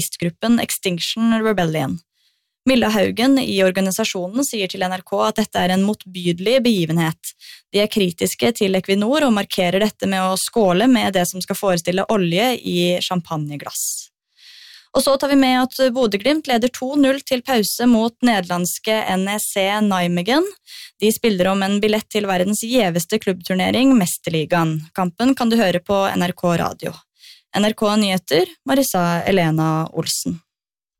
gruppen Extinction Rebellion. Milla Haugen i organisasjonen sier til NRK at dette en motbydelig begivenhet. De kritiske til Equinor og markerer dette med å skåle med det som skal forestille olje i champagneglass. Og så tar vi med at Bodø Glimt leder 2-0 til pause mot nederlandske NEC Nijmegen. De spiller om en billett til verdens gjeveste klubbturnering, Mesterligaen. Kampen kan du høre på NRK Radio. NRK Nyheter, Marissa Elena Olsen.